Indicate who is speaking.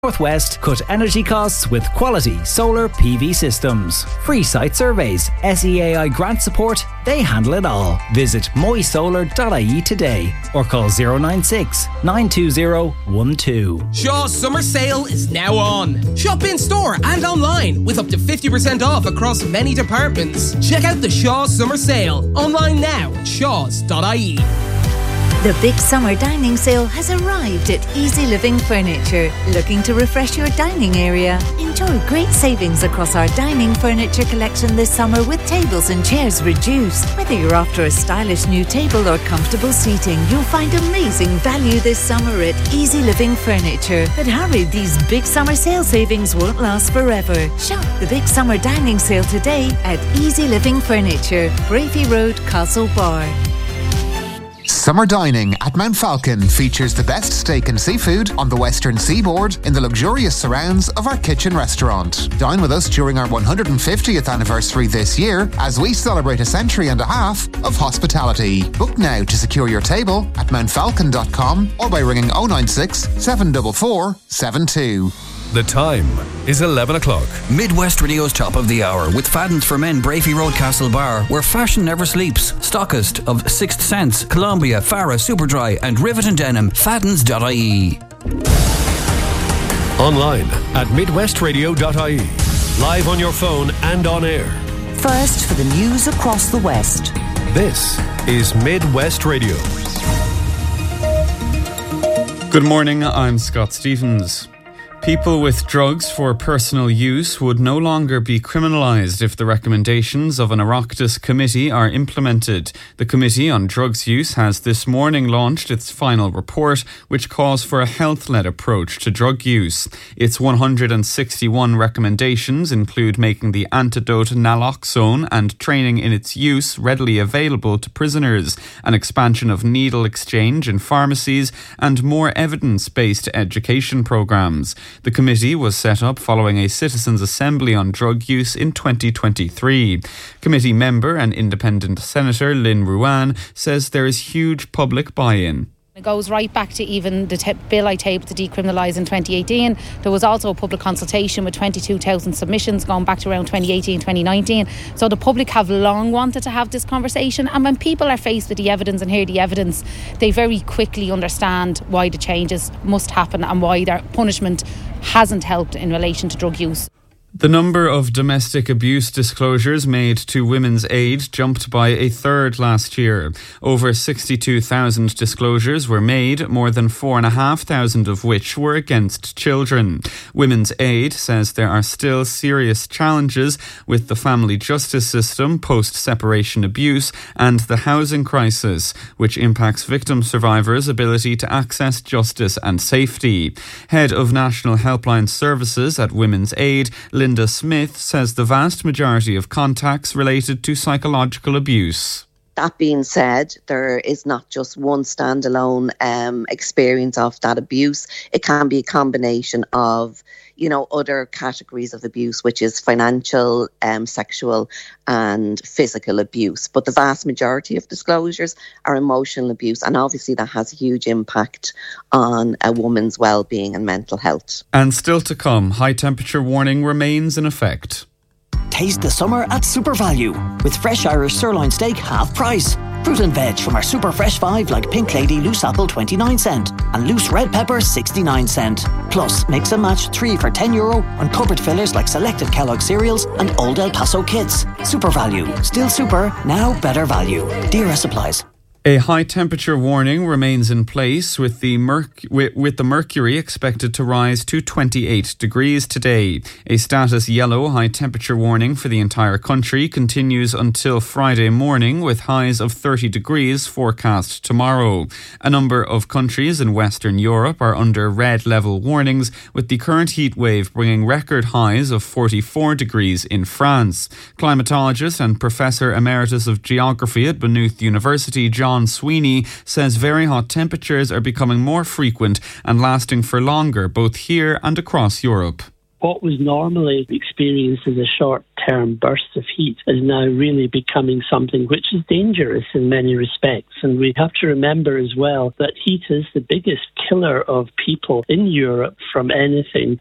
Speaker 1: Northwest cut energy costs with quality solar PV systems. Free site surveys, SEAI grant support, they handle it all. Visit moysolar.ie today or call 096 920 12.
Speaker 2: Shaw's summer sale is now on. Shop in store and online with up to 50% off across many departments. Check out the Shaw's summer sale online now at shaws.ie.
Speaker 3: The big summer dining sale has arrived at Easy Living Furniture. Looking to refresh your dining area? Enjoy great savings across our dining furniture collection this summer with tables and chairs reduced. Whether you're after a stylish new table or comfortable seating, you'll find amazing value this summer at Easy Living Furniture. But hurry, these big summer sale savings won't last forever. Shop the big summer dining sale today at Easy Living Furniture, Bravey Road, Castlebar.
Speaker 4: Summer dining at Mount Falcon features the best steak and seafood on the western seaboard in the luxurious surrounds of our kitchen restaurant. Dine with us during our 150th anniversary this year as we celebrate a century and a half of hospitality. Book now to secure your table at mountfalcon.com or by ringing 096 744 72.
Speaker 5: The time is 11 o'clock.
Speaker 6: Midwest Radio's top of the hour with Fadden's for Men, Bravey Road, Castlebar, where fashion never sleeps. Stockist of Sixth Sense, Columbia, Farah, Superdry and Rivet and Denim. Faddens.ie.
Speaker 5: Online at midwestradio.ie. Live on your phone and on air.
Speaker 7: First for the news across the West.
Speaker 5: This is Midwest Radio.
Speaker 8: Good morning, I'm Scott Stevens. People with drugs for personal use would no longer be criminalised if the recommendations of an Oireachtas committee are implemented. The Committee on Drugs Use has this morning launched its final report, which calls for a health-led approach to drug use. Its 161 recommendations include making the antidote naloxone and training in its use readily available to prisoners, an expansion of needle exchange in pharmacies, and more evidence-based education programmes. The committee was set up following a citizens' assembly on drug use in 2023. Committee member and independent Senator Lynn Ruane says there is huge public buy-in.
Speaker 9: It goes right back to even the bill I tabled to decriminalise in 2018. There was also a public consultation with 22,000 submissions going back to around 2018, 2019. So the public have long wanted to have this conversation, and when people are faced with the evidence and hear the evidence, they very quickly understand why the changes must happen and why their punishment hasn't helped in relation to drug use.
Speaker 8: The number of domestic abuse disclosures made to Women's Aid jumped by a third last year. Over 62,000 disclosures were made, more than 4,500 of which were against children. Women's Aid says there are still serious challenges with the family justice system, post-separation abuse and the housing crisis, which impacts victim survivors' ability to access justice and safety. Head of National Helpline Services at Women's Aid, Linda Smith, says the vast majority of contacts related to psychological abuse.
Speaker 10: That being said, there is not just one standalone experience of that abuse. It can be a combination of, other categories of abuse, which is financial, sexual and physical abuse. But the vast majority of disclosures are emotional abuse, and obviously that has a huge impact on a woman's well-being and mental health.
Speaker 8: And still to come, high temperature warning remains in effect.
Speaker 7: Taste the summer at Super Value with fresh Irish sirloin steak half price. Fruit and veg from our super fresh 5 like Pink Lady loose apple 29 cent and loose red pepper 69 cent. Plus mix and match 3 for €10 on cupboard fillers like selected Kellogg cereals and Old El Paso kits. Super Value, still super, now better value. DRS supplies.
Speaker 8: A high temperature warning remains in place with the mercury expected to rise to 28 degrees today. A status yellow high temperature warning for the entire country continues until Friday morning with highs of 30 degrees forecast tomorrow. A number of countries in Western Europe are under red level warnings, with the current heat wave bringing record highs of 44 degrees in France. Climatologist and Professor Emeritus of Geography at Maynooth University, John Sweeney, says very hot temperatures are becoming more frequent and lasting for longer, both here and across Europe.
Speaker 11: What was normally experienced as a short short-term bursts of heat is now really becoming something which is dangerous in many respects. And we have to remember as well that heat is the biggest killer of people in Europe from anything